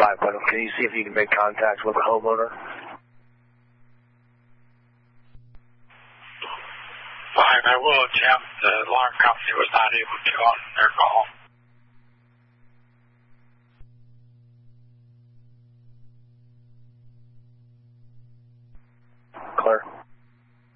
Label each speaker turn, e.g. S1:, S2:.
S1: but can you see if you can make contact with the homeowner?
S2: Fine, I will attempt. The alarm company was not able to on their call.